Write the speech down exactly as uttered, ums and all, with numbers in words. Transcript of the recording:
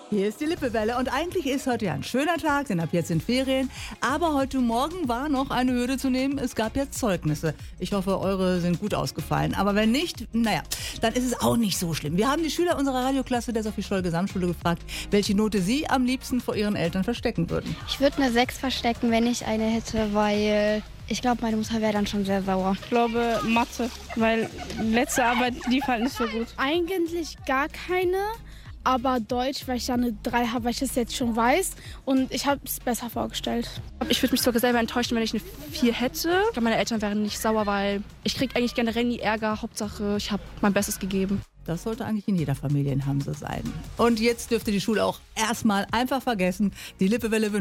Hier ist die Lippewelle und eigentlich ist heute ja ein schöner Tag, denn ab jetzt sind Ferien. Aber heute Morgen war noch eine Hürde zu nehmen. Es gab ja Zeugnisse. Ich hoffe, eure sind gut ausgefallen. Aber wenn nicht, naja, dann ist es auch nicht so schlimm. Wir haben die Schüler unserer Radioklasse der Sophie-Scholl-Gesamtschule gefragt, welche Note sie am liebsten vor ihren Eltern verstecken würden. Ich würde eine sechs verstecken, wenn ich eine hätte, weil ich glaube, meine Mutter wäre dann schon sehr sauer. Ich glaube Mathe, weil letzte Arbeit lief halt nicht so gut. Eigentlich gar keine. Aber Deutsch, weil ich da eine drei habe, weil ich das jetzt schon weiß. Und ich habe es besser vorgestellt. Ich würde mich sogar selber enttäuschen, wenn ich eine vier hätte. Ich glaube, meine Eltern wären nicht sauer, weil ich kriege eigentlich generell nie Ärger. Hauptsache, ich habe mein Bestes gegeben. Das sollte eigentlich in jeder Familie in Hamse sein. Und jetzt dürfte die Schule auch erstmal einfach vergessen. Die Lippewelle wünscht